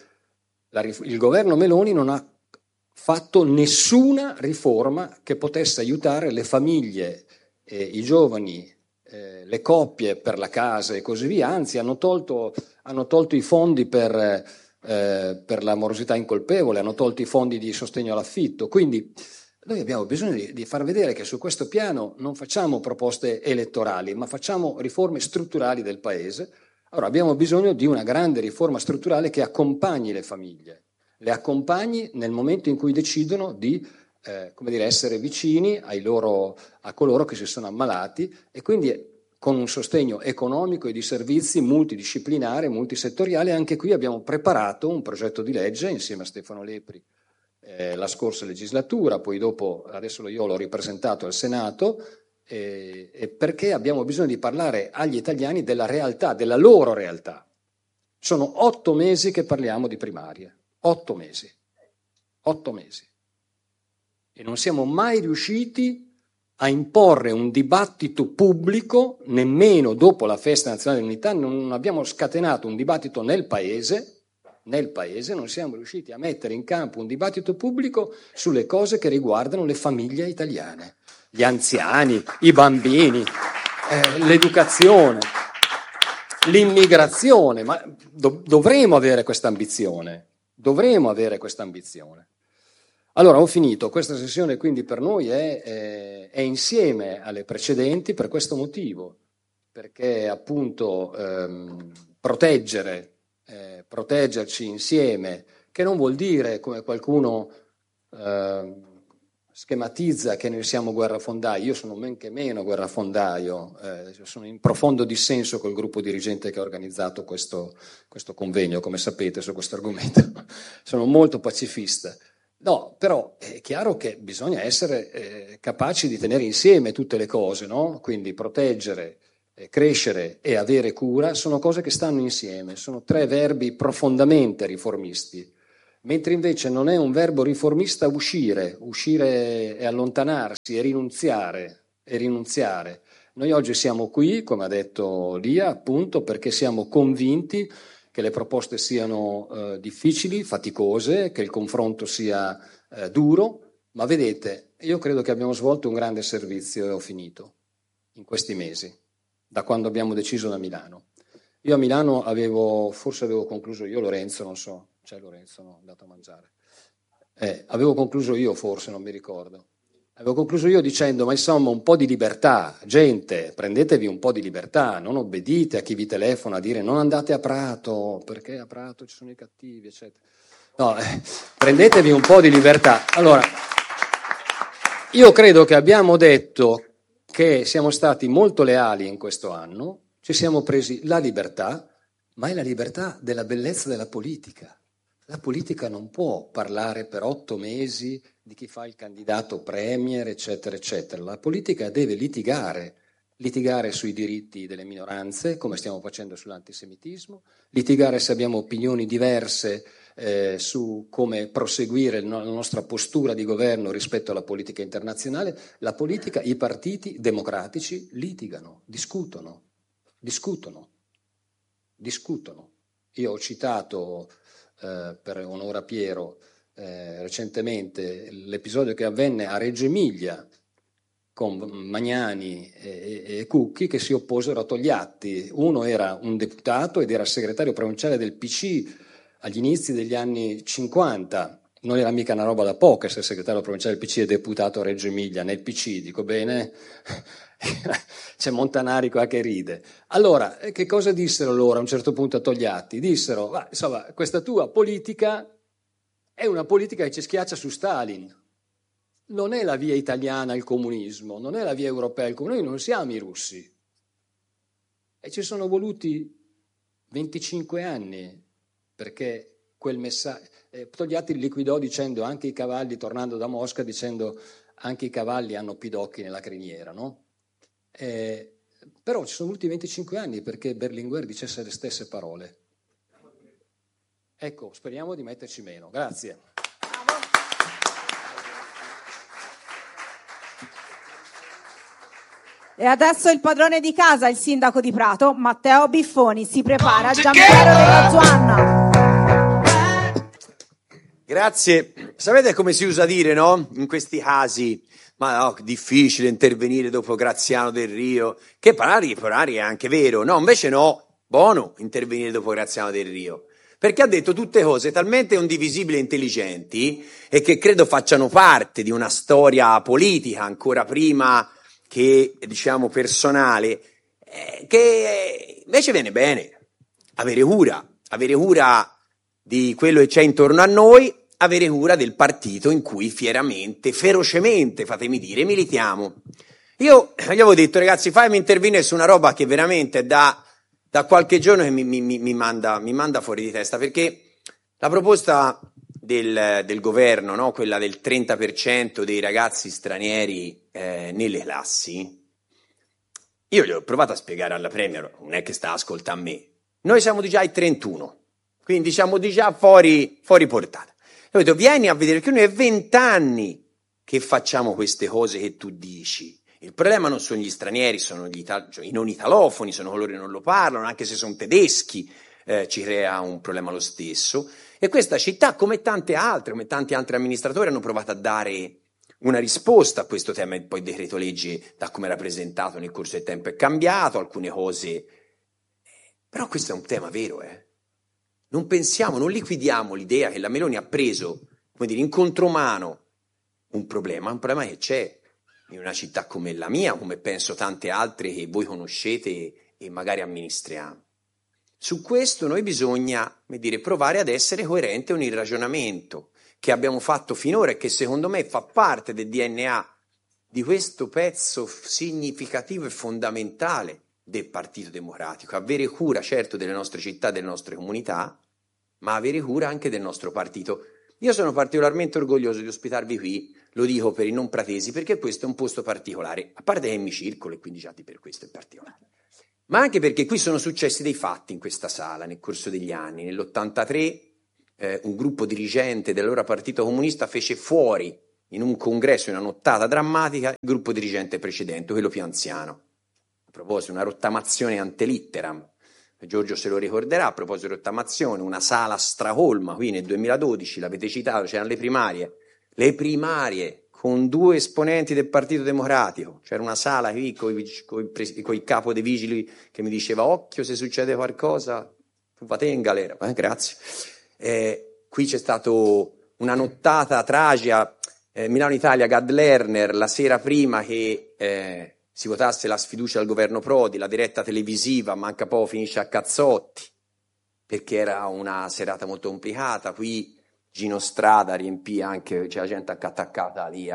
Speaker 9: il governo Meloni non ha fatto nessuna riforma che potesse aiutare le famiglie, i giovani, le coppie per la casa e così via, anzi hanno tolto i fondi per la morosità incolpevole, hanno tolto i fondi di sostegno all'affitto, quindi noi abbiamo bisogno di far vedere che su questo piano non facciamo proposte elettorali, ma facciamo riforme strutturali del Paese. Allora abbiamo bisogno di una grande riforma strutturale che accompagni le famiglie, le accompagni nel momento in cui decidono di essere vicini a coloro che si sono ammalati e quindi con un sostegno economico e di servizi multidisciplinare, multisettoriale. Anche qui abbiamo preparato un progetto di legge insieme a Stefano Lepri la scorsa legislatura, poi dopo adesso io l'ho ripresentato al Senato, perché abbiamo bisogno di parlare agli italiani della realtà, della loro realtà. Sono 8 mesi che parliamo di primarie, 8 mesi, e non siamo mai riusciti a imporre un dibattito pubblico, nemmeno dopo la festa nazionale dell'unità, non abbiamo scatenato un dibattito nel paese, non siamo riusciti a mettere in campo un dibattito pubblico sulle cose che riguardano le famiglie italiane. Gli anziani, i bambini, l'educazione, l'immigrazione, ma dovremo avere questa ambizione. Allora, ho finito. Questa sessione quindi per noi è insieme alle precedenti per questo motivo, perché appunto proteggerci insieme, che non vuol dire, come qualcuno schematizza che noi siamo guerrafondai. Io sono men che meno guerrafondaio, sono in profondo dissenso col gruppo dirigente che ha organizzato questo convegno, come sapete, su questo argomento. Sono molto pacifista. No, però è chiaro che bisogna essere capaci di tenere insieme tutte le cose, no? Quindi proteggere, crescere e avere cura sono cose che stanno insieme, sono tre verbi profondamente riformisti. Mentre invece non è un verbo riformista uscire e allontanarsi e rinunziare. Noi oggi siamo qui, come ha detto Lia, appunto perché siamo convinti che le proposte siano difficili, faticose, che il confronto sia duro, ma vedete, io credo che abbiamo svolto un grande servizio, e ho finito, in questi mesi, da quando abbiamo deciso da Milano. Io a Milano forse avevo concluso io, Lorenzo, non so. C'è Lorenzo, no, è andato a mangiare. Avevo concluso io, forse, non mi ricordo. Avevo concluso io dicendo, ma insomma, un po' di libertà, gente, prendetevi un po' di libertà, non obbedite a chi vi telefona a dire non andate a Prato, perché a Prato ci sono i cattivi, eccetera. No, prendetevi un po' di libertà. Allora, io credo che abbiamo detto che siamo stati molto leali in questo anno, ci siamo presi la libertà, ma è la libertà della bellezza della politica. La politica non può parlare per 8 mesi di chi fa il candidato premier, eccetera, eccetera. La politica deve litigare sui diritti delle minoranze, come stiamo facendo sull'antisemitismo, litigare se abbiamo opinioni diverse su come proseguire la nostra postura di governo rispetto alla politica internazionale. La politica, i partiti democratici litigano, discutono. Io ho citato per onore a Piero recentemente l'episodio che avvenne a Reggio Emilia con Magnani e Cucchi che si opposero a Togliatti. Uno era un deputato ed era segretario provinciale del PC agli inizi degli anni 50. Non era mica una roba da poco essere segretario provinciale del PC e deputato a Reggio Emilia nel PC, dico bene? C'è Montanari qua che ride. Allora, che cosa dissero loro a un certo punto a Togliatti? Dissero, insomma, questa tua politica è una politica che ci schiaccia su Stalin. Non è la via italiana il comunismo, non è la via europea il comunismo, noi non siamo i russi. E ci sono voluti 25 anni perché quel messaggio... Togliatti liquidò dicendo anche i cavalli, tornando da Mosca, dicendo anche i cavalli hanno pidocchi nella criniera, no? Però ci sono voluti 25 anni perché Berlinguer dicesse le stesse parole. Ecco, speriamo di metterci meno. Grazie.
Speaker 4: E adesso il padrone di casa, il sindaco di Prato, Matteo Biffoni, si prepara Giampiero della Zuanna.
Speaker 10: Grazie. Sapete come si usa dire, no? In questi casi, ma no, difficile intervenire dopo Graziano Del Rio, che pari è anche vero. No, invece no, buono intervenire dopo Graziano Del Rio, perché ha detto tutte cose talmente condivisibili e intelligenti e che credo facciano parte di una storia politica ancora prima che, diciamo, personale, che invece viene bene avere cura di quello che c'è intorno a noi, avere cura del partito in cui fieramente, ferocemente, fatemi dire, militiamo. Io gli avevo detto, ragazzi, fammi intervenire su una roba che veramente da qualche giorno che mi manda fuori di testa, perché la proposta del governo, no? Quella del 30% dei ragazzi stranieri nelle classi, io gli ho provato a spiegare alla Premier, non è che sta ascoltando me, noi siamo già ai 31, quindi siamo già fuori portata. Ho detto, vieni a vedere, che noi è 20 anni che facciamo queste cose che tu dici. Il problema non sono gli stranieri, sono i non italofoni, sono coloro che non lo parlano, anche se sono tedeschi, ci crea un problema lo stesso. E questa città, come tante altre, come tanti altri amministratori, hanno provato a dare una risposta a questo tema. E poi il decreto legge, da come era presentato nel corso del tempo, è cambiato, alcune cose. Però questo è un tema vero, Non non liquidiamo l'idea che la Meloni ha preso, come dire, in contromano un problema che c'è in una città come la mia, come penso tante altre che voi conoscete e magari amministriamo. Su questo noi bisogna, come dire, provare ad essere coerenti con il ragionamento, che abbiamo fatto finora e che secondo me fa parte del DNA di questo pezzo significativo e fondamentale del Partito Democratico, avere cura certo delle nostre città, delle nostre comunità, ma avere cura anche del nostro partito. Io sono particolarmente orgoglioso di ospitarvi qui, lo dico per i non pratesi, perché questo è un posto particolare, a parte che mi circolo e quindi già per questo è particolare, ma anche perché qui sono successi dei fatti in questa sala nel corso degli anni. Nell'83 un gruppo dirigente dell'allora Partito Comunista fece fuori in un congresso, in una nottata drammatica, il gruppo dirigente precedente, quello più anziano. A proposito, una rottamazione ante litteram, Giorgio se lo ricorderà, a proposito di rottamazione, una sala stracolma, qui nel 2012, l'avete citato, c'erano le primarie con 2 esponenti del Partito Democratico, c'era una sala qui con il capo dei vigili che mi diceva occhio se succede qualcosa, tu vate in galera, grazie. Qui c'è stato una nottata tragica, Milano Italia, Gad Lerner, la sera prima che si votasse la sfiducia al governo Prodi, la diretta televisiva, manca poco finisce a cazzotti, perché era una serata molto complicata. Qui Gino Strada riempì anche, c'è la gente attaccata lì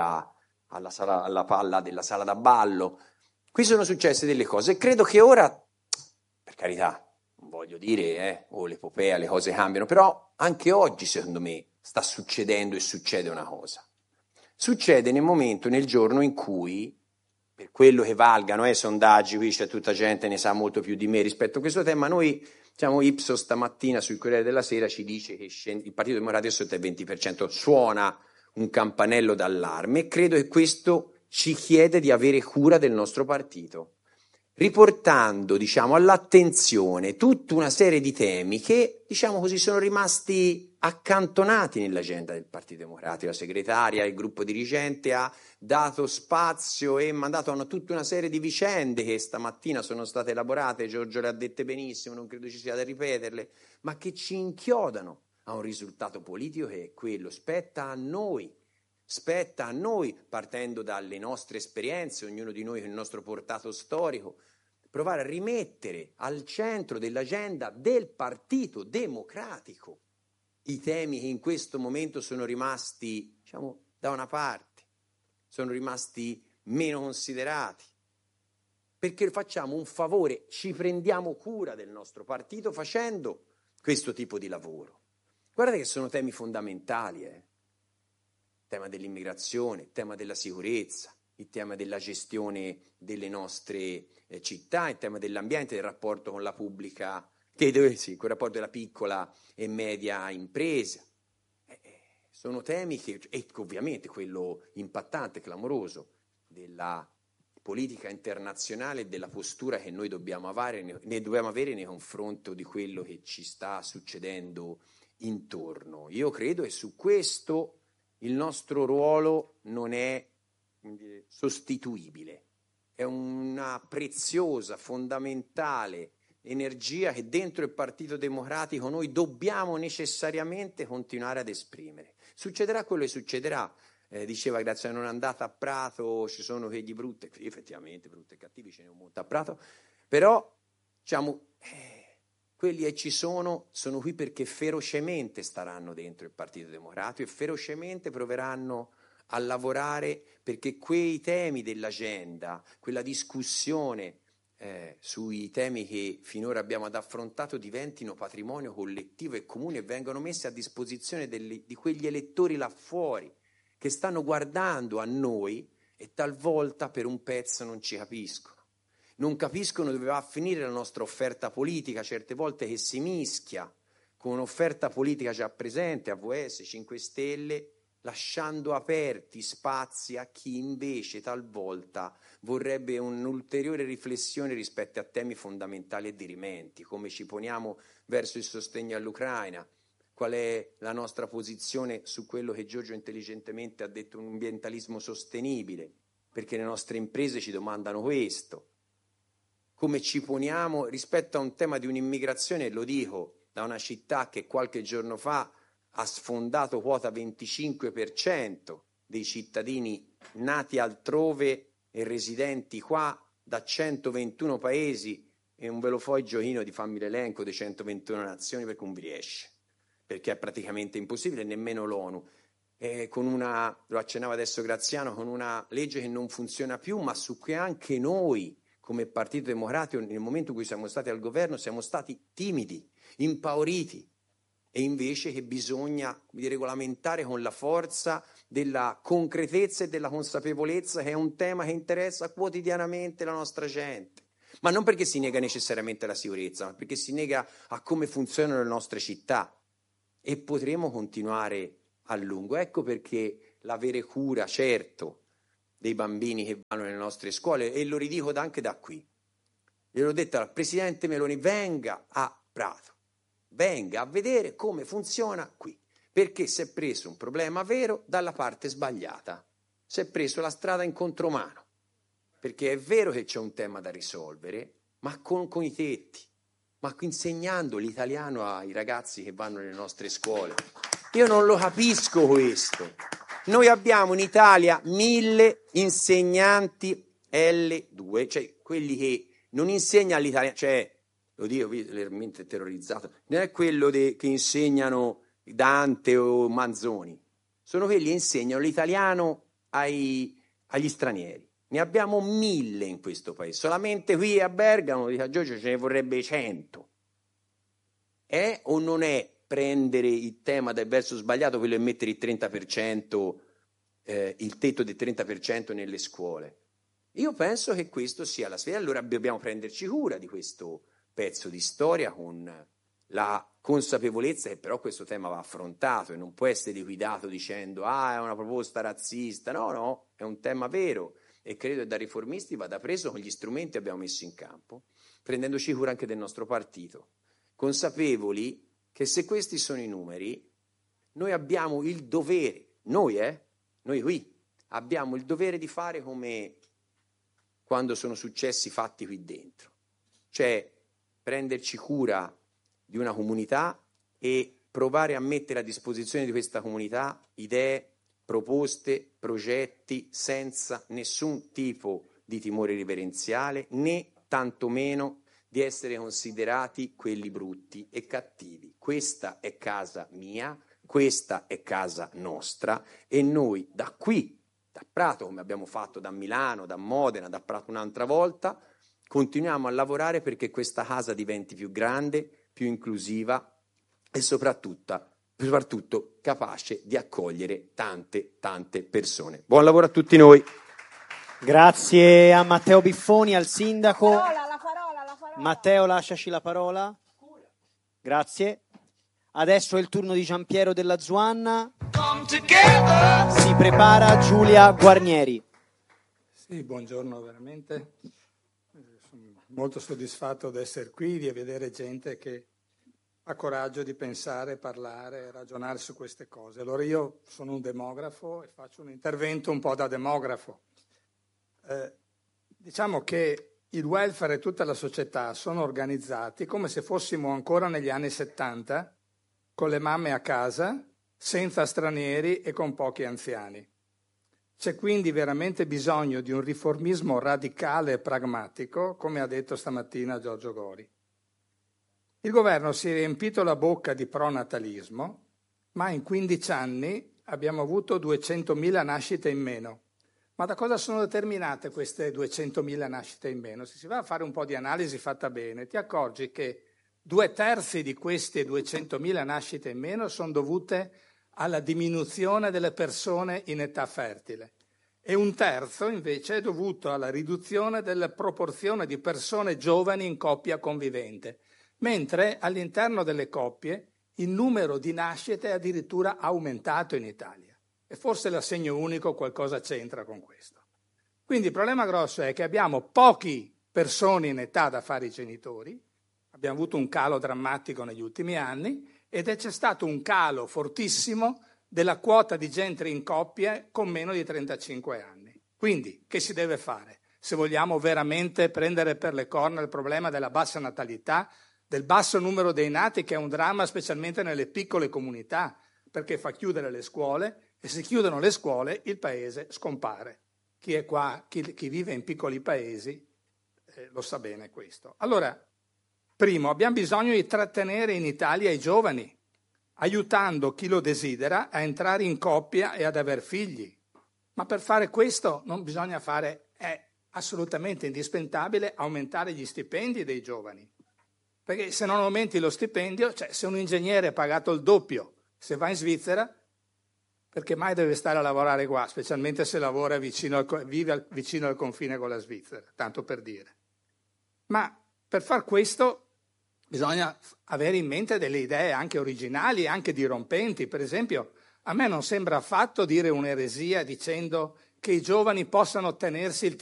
Speaker 10: alla palla della sala da ballo. Qui sono successe delle cose e credo che ora, per carità, non voglio dire, l'epopea, le cose cambiano, però anche oggi secondo me sta succedendo e succede una cosa. Succede nel momento, nel giorno in cui, per quello che valgano sondaggi, qui c'è tutta gente, ne sa molto più di me rispetto a questo tema, noi, diciamo, Ipsos stamattina sul Corriere della Sera ci dice che il Partito Democratico è sotto il 20%, suona un campanello d'allarme e credo che questo ci chiede di avere cura del nostro partito, riportando, diciamo, all'attenzione tutta una serie di temi che, diciamo così, sono rimasti accantonati nell'agenda del Partito Democratico. La segretaria, il gruppo dirigente ha dato spazio e mandato a tutta una serie di vicende che stamattina sono state elaborate, Giorgio le ha dette benissimo, non credo ci sia da ripeterle, ma che ci inchiodano a un risultato politico che è quello. Spetta a noi, partendo dalle nostre esperienze, ognuno di noi con il nostro portato storico, provare a rimettere al centro dell'agenda del Partito Democratico i temi che in questo momento sono rimasti, diciamo, da una parte, sono rimasti meno considerati, perché facciamo un favore, ci prendiamo cura del nostro partito facendo questo tipo di lavoro. Guardate che sono temi fondamentali, il tema dell'immigrazione, il tema della sicurezza, il tema della gestione delle nostre città, il tema dell'ambiente, del rapporto con la pubblica, quel rapporto della piccola e media impresa. Sono temi che, e ovviamente quello impattante, clamoroso, della politica internazionale e della postura che noi dobbiamo avere nei confronti di quello che ci sta succedendo intorno. Io credo che su questo il nostro ruolo non è sostituibile, è una preziosa, fondamentale energia che dentro il Partito Democratico noi dobbiamo necessariamente continuare ad esprimere. Succederà quello che succederà. Diceva Graziano, non è andata a Prato, ci sono quegli brutti, effettivamente brutti e cattivi ce ne sono molto a Prato, però diciamo quelli che ci sono qui perché ferocemente staranno dentro il Partito Democratico e ferocemente proveranno a lavorare perché quei temi dell'agenda, quella discussione sui temi che finora abbiamo affrontato diventino patrimonio collettivo e comune e vengano messi a disposizione di quegli elettori là fuori che stanno guardando a noi e talvolta per un pezzo non ci capiscono. Non capiscono dove va a finire la nostra offerta politica, certe volte che si mischia con un'offerta politica già presente, AVS, 5 Stelle, lasciando aperti spazi a chi invece talvolta vorrebbe un'ulteriore riflessione rispetto a temi fondamentali e dirimenti, come ci poniamo verso il sostegno all'Ucraina, qual è la nostra posizione su quello che Giorgio intelligentemente ha detto, un ambientalismo sostenibile, perché le nostre imprese ci domandano questo, come ci poniamo rispetto a un tema di un'immigrazione, lo dico, da una città che qualche giorno fa ha sfondato quota 25% dei cittadini nati altrove e residenti qua da 121 paesi e non ve lo fo il giochino di fammi l'elenco dei 121 nazioni perché non vi riesce, perché è praticamente impossibile, nemmeno l'ONU. lo accennava adesso Graziano, con una legge che non funziona più, ma su cui anche noi, come Partito Democratico, nel momento in cui siamo stati al governo, siamo stati timidi, impauriti, e invece che bisogna regolamentare con la forza della concretezza e della consapevolezza, che è un tema che interessa quotidianamente la nostra gente. Ma non perché si nega necessariamente la sicurezza, ma perché si nega a come funzionano le nostre città. E potremo continuare a lungo. Ecco perché l'avere cura, certo, dei bambini che vanno nelle nostre scuole, e lo ridico anche da qui. Gliel'ho detto al Presidente Meloni: venga a Prato, venga a vedere come funziona qui, perché si è preso un problema vero dalla parte sbagliata, si è preso la strada in contromano, perché è vero che c'è un tema da risolvere, ma con i tetti, ma insegnando l'italiano ai ragazzi che vanno nelle nostre scuole. Io non lo capisco questo. Noi abbiamo in Italia 1000 insegnanti L2, cioè quelli che non insegnano l'italiano, cioè, lo dico, veramente terrorizzato, non è quello che insegnano Dante o Manzoni, sono quelli che insegnano l'italiano agli stranieri. Ne abbiamo 1000 in questo paese, solamente qui a Bergamo, dice a Giorgio, ce ne vorrebbe 100. È o non è prendere il tema dal verso sbagliato, quello è mettere il 30%, il tetto del 30% nelle scuole? Io penso che questo sia la sfida, allora dobbiamo prenderci cura di questo pezzo di storia con la consapevolezza che però questo tema va affrontato e non può essere liquidato dicendo è una proposta razzista. No, è un tema vero e credo che da riformisti vada preso con gli strumenti che abbiamo messo in campo, prendendoci cura anche del nostro partito, consapevoli che se questi sono i numeri, noi abbiamo il dovere, noi qui, abbiamo il dovere di fare come quando sono successi fatti qui dentro, cioè prenderci cura di una comunità e provare a mettere a disposizione di questa comunità idee, proposte, progetti senza nessun tipo di timore reverenziale né tantomeno di essere considerati quelli brutti e cattivi. Questa è casa mia, questa è casa nostra e noi da qui, da Prato, come abbiamo fatto da Milano, da Modena, da Prato un'altra volta, continuiamo a lavorare perché questa casa diventi più grande, più inclusiva e soprattutto capace di accogliere tante persone. Buon lavoro a tutti noi.
Speaker 2: Grazie a Matteo Biffoni, al sindaco.
Speaker 4: La parola.
Speaker 2: Matteo, lasciaci la parola. Grazie. Adesso è il turno di Giampiero Della Zuanna. Si prepara Giulia Guarnieri.
Speaker 11: Sì, buongiorno veramente. Sono molto soddisfatto di essere qui, di vedere gente che ha coraggio di pensare, parlare, ragionare su queste cose. Allora io sono un demografo e faccio un intervento un po' da demografo. Diciamo che il welfare e tutta la società sono organizzati come se fossimo ancora negli anni 70, con le mamme a casa, senza stranieri e con pochi anziani. C'è quindi veramente bisogno di un riformismo radicale e pragmatico, come ha detto stamattina Giorgio Gori. Il governo si è riempito la bocca di pronatalismo, ma in 15 anni abbiamo avuto 200.000 nascite in meno. Ma da cosa sono determinate queste 200.000 nascite in meno? Se si va a fare un po' di analisi fatta bene, ti accorgi che 2/3 di queste 200.000 nascite in meno sono dovute alla diminuzione delle persone in età fertile e 1/3 invece è dovuto alla riduzione della proporzione di persone giovani in coppia convivente, mentre all'interno delle coppie il numero di nascite è addirittura aumentato in Italia. E forse l'assegno unico qualcosa c'entra con questo. Quindi il problema grosso è che abbiamo poche persone in età da fare i genitori, abbiamo avuto un calo drammatico negli ultimi anni ed c'è stato un calo fortissimo della quota di gente in coppie con meno di 35 anni. Quindi che si deve fare? Se vogliamo veramente prendere per le corna il problema della bassa natalità, del basso numero dei nati, che è un dramma specialmente nelle piccole comunità, perché fa chiudere le scuole e se chiudono le scuole il paese scompare. Chi è qua, chi vive in piccoli paesi lo sa bene questo. Allora, primo, abbiamo bisogno di trattenere in Italia i giovani, aiutando chi lo desidera a entrare in coppia e ad aver figli. Ma per fare questo non bisogna è assolutamente indispensabile aumentare gli stipendi dei giovani. Perché se non aumenti lo stipendio, cioè se un ingegnere è pagato il doppio, se va in Svizzera, perché mai deve stare a lavorare qua, specialmente se lavora vive vicino al confine con la Svizzera, tanto per dire. Ma per far questo bisogna avere in mente delle idee anche originali, anche dirompenti. Per esempio, a me non sembra affatto dire un'eresia dicendo che i giovani possano ottenersi il